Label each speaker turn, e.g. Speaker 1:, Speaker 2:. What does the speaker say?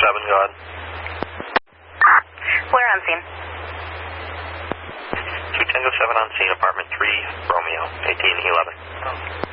Speaker 1: 7, go ahead.
Speaker 2: Where on scene?
Speaker 1: 2 Tango 7 on scene, apartment 3, Romeo, 1811.